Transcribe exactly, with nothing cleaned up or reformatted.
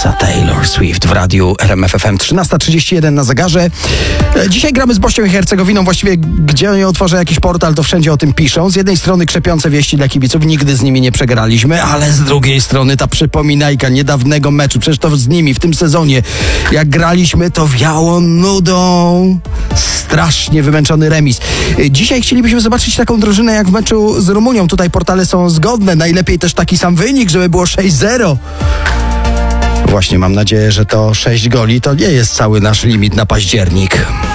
Prince'a Taylor Swift w radiu R M F F M. trzynasta trzydzieści jeden na zegarze. Dzisiaj gramy z Bośnią i Hercegowiną. Właściwie gdzie nie otworzę jakiś portal, to wszędzie o tym piszą. Z jednej strony krzepiące wieści dla kibiców. Nigdy z nimi nie przegraliśmy, ale z drugiej strony ta przypominajka niedawnego meczu. Przecież to z nimi w tym sezonie, jak graliśmy, to wiało nudą. Strasznie wymęczony remis. Dzisiaj chcielibyśmy zobaczyć taką drużynę jak w meczu z Rumunią. Tutaj portale są zgodne. Najlepiej też taki sam wynik, żeby było sześć zero. Właśnie mam nadzieję, że to sześć goli to nie jest cały nasz limit na październik.